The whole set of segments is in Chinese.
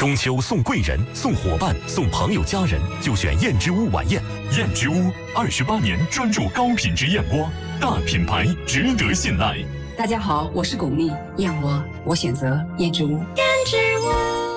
中秋送贵人、送伙伴、送朋友家人，就选燕之屋晚宴。 燕之屋28年专注高品质燕窝，大品牌值得信赖。 大家好，我是巩俐，燕窝我选择燕之屋。 燕之屋。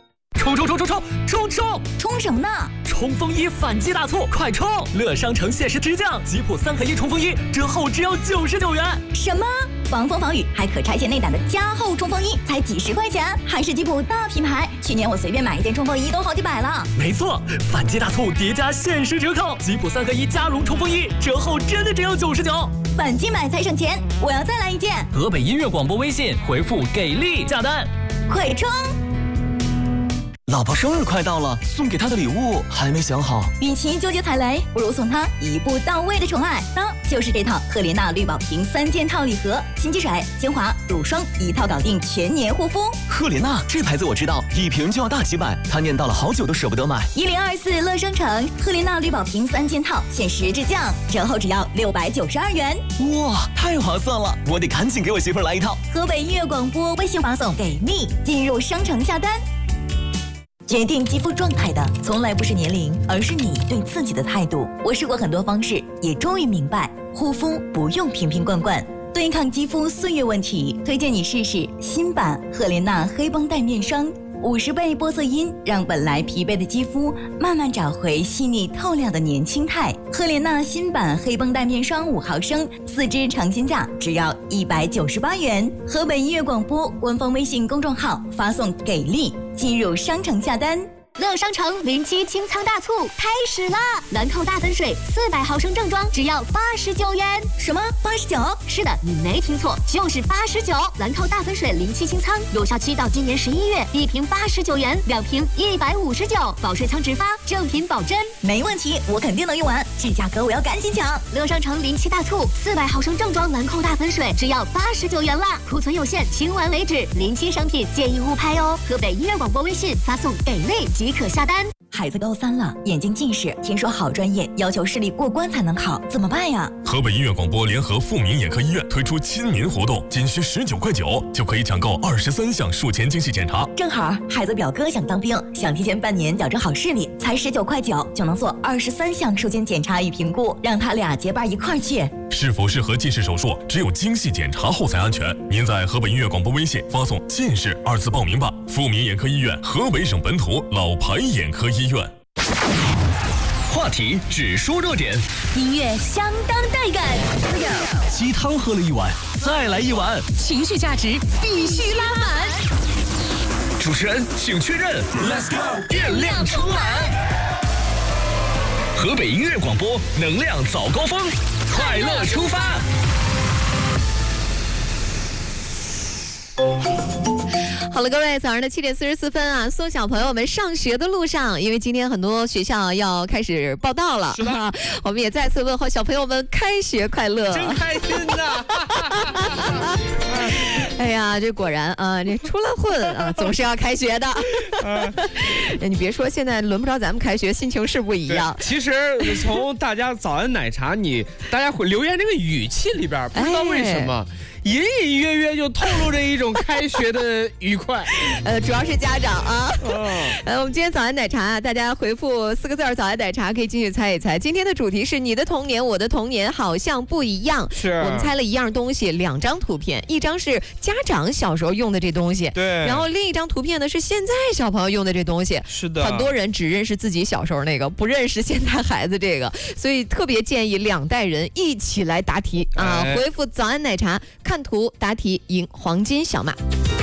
冲什么呢？ 冲锋衣反击大促，快冲！乐商城限时直降，吉普3合1冲锋衣折后只要99元。 什么？防风防雨还可拆卸内胆的加厚冲锋衣才几十块钱，还是吉普大品牌。去年我随便买一件冲锋衣都好几百了。 没错，反击大促叠加限时折扣，吉普3合1加绒冲锋衣折后真的只要99。 反击买才省钱，我要再来一件。 河北音乐广播微信回复给力下单， 快冲！ 老婆生日快到了，送给她的礼物还没想好。 与其纠结踩雷，不如送她一步到位的宠爱。那就是这套赫莲娜绿宝瓶3件套礼盒，新机水、精华、乳霜一套搞定全年护肤。 赫莲娜这牌子我知道，一瓶就要大几百，她念叨了好久都舍不得买。 1024乐商城赫莲娜绿宝瓶3件套限时直降，折后只要692元。 哇，太划算了！我得赶紧给我媳妇来一套。 河北音乐广播微信发送给力，进入商城下单。决定肌肤状态的从来不是年龄，而是你对自己的态度。我试过很多方式，也终于明白，护肤不用瓶瓶罐罐。对抗肌肤岁月问题，推荐你试试新版赫莲娜黑绷带面霜，50倍玻色因，让本来疲惫的肌肤慢慢找回细腻透亮的年轻态。赫莲娜新版黑绷带面霜5毫升，4支尝鲜价只要198元。河北音乐广播官方微信公众号发送给力，进入商城下单。 乐商城07清仓大促开始啦！兰蔻大粉水400毫升正装只要89元。 什么89？ 是的，你没听错，就是89。兰蔻大粉水07清仓，有效期到今年11月，一瓶89元，2瓶159，保水仓直发，正品保真。 没问题，我肯定能用完，这价格我要赶紧抢！ 乐商城07大促，400毫升正装兰蔻大粉水只要89元啦，库存有限，清完为止。07商品建议勿拍哦。河北音乐广播微信发送给力即可下单。 孩子高3了，眼睛近视，听说好专业要求视力过关才能考，怎么办呀？ 河北音乐广播联合富民眼科医院推出亲民活动，仅需19块9就可以抢购23项术前精细检查。 正好孩子表哥想当兵，想提前半年矫正好视力，才19块9就能做23项术前检查与评估，让他俩结伴一块儿去。 是否适合近视手术，只有精细检查后才安全。您在河北音乐广播微信发送近视2字报名吧。富民眼科医院，河北省本土老牌眼科医院。 话题只说热点， 音乐相当带感， 鸡汤喝了一碗，再来一碗， 情绪价值必须拉满。 主持人请确认 Let's go， 电量充满。河北音乐广播能量早高峰，快乐出发。 好了，各位，早上的7点44分啊，送小朋友们上学的路上，因为今天很多学校要开始报到了，是吧？我们也再次问候小朋友们开学快乐， 真开心呐！ 哎呀，这果然啊，这出了混啊，总是要开学的。你别说，现在轮不着咱们开学，心情是不一样。 其实从大家早安奶茶，大家会留言这个语气里边，不知道为什么。隐隐约约就透露着一种开学的愉快， 主要是家长啊。我们今天早安奶茶啊，大家回复4个字“早安奶茶”，可以进去猜一猜。今天的主题是你的童年，我的童年好像不一样。 是我们猜了一样东西，2张图片，一张是家长小时候用的这东西， 对， 然后另一张图片呢是现在小朋友用的这东西。 是的， 很多人只认识自己小时候那个，不认识现在孩子这个，所以特别建议2代人一起来答题啊！回复“早安奶茶”，看图答题赢黄金小马。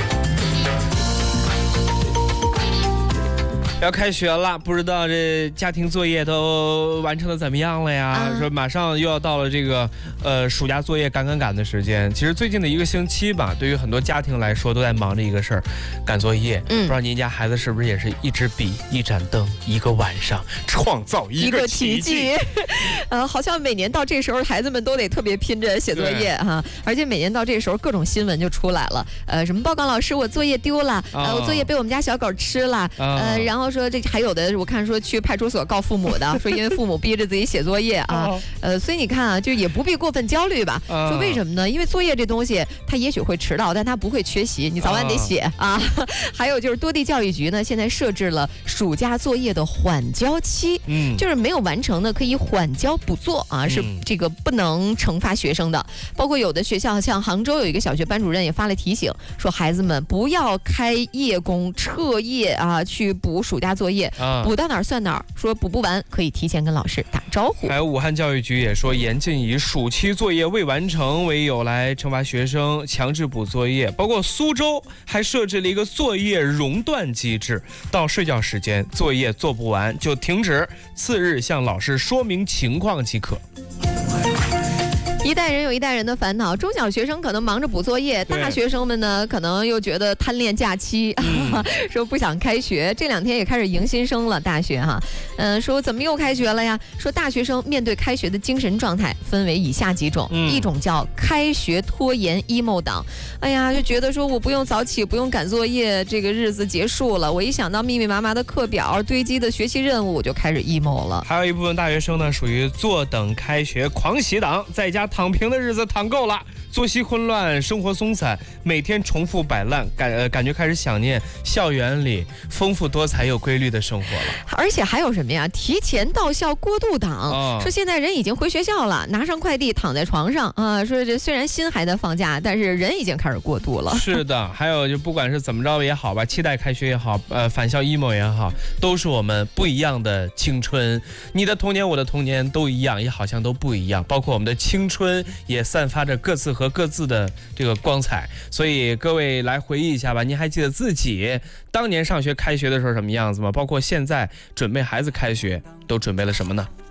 要开学了，不知道这家庭作业都完成的怎么样了呀？说马上又要到了这个暑假作业赶的时间。其实最近的1个星期吧，对于很多家庭来说都在忙着一个事儿，赶作业。不知道您家孩子是不是也是一支笔、一盏灯、一个晚上，创造一个奇迹？ 好像每年到这时候，孩子们都得特别拼着写作业哈，而且每年到这时候，各种新闻就出来了。什么报告老师，我作业丢了，我作业被我们家小狗吃了，然后说这还有的我看说去派出所告父母的，说因为父母逼着自己写作业啊，所以你看啊，就也不必过分焦虑吧。说为什么呢？因为作业这东西，它也许会迟到，但它不会缺席，你早晚得写啊。还有就是多地教育局呢，现在设置了暑假作业的缓交期，就是没有完成的可以缓交补做啊，是这个不能惩罚学生的。包括有的学校，像杭州有一个小学班主任也发了提醒，说孩子们不要开夜工彻夜啊去补暑假作业，补到哪儿算哪儿，说补不完可以提前跟老师打招呼。 还有武汉教育局也说，严禁以暑期作业未完成为由来惩罚学生，强制补作业。包括苏州还设置了一个作业熔断机制，到睡觉时间作业做不完就停止，次日向老师说明情况即可。 一代人有一代人的烦恼，中小学生可能忙着补作业，大学生们呢可能又觉得贪恋假期，说不想开学。这2天也开始迎新生了，大学哈，说怎么又开学了呀？说大学生面对开学的精神状态分为以下几种，一种叫开学拖延 emo 党，哎呀，就觉得说我不用早起，不用赶作业，这个日子结束了，我一想到密密麻麻的课表、堆积的学习任务，我就开始 emo 了。 还有一部分大学生呢，属于坐等开学狂喜党，在家躺平的日子躺够了，作息混乱，生活松散，每天重复摆烂，感觉开始想念校园里丰富多彩有规律的生活了。 而且还有什么呀？提前到校过渡党，说现在人已经回学校了，拿上快递躺在床上啊，说这虽然心还在放假，但是人已经开始过渡了。 是的，还有就不管是怎么着也好吧，期待开学也好，返校 emo 也好，都是我们不一样的青春。你的童年，我的童年都一样，也好像都不一样，包括我们的青春也散发着各自和各自的这个光彩。所以各位来回忆一下吧，您还记得自己当年上学开学的时候什么样子吗？包括现在准备孩子开学都准备了什么呢？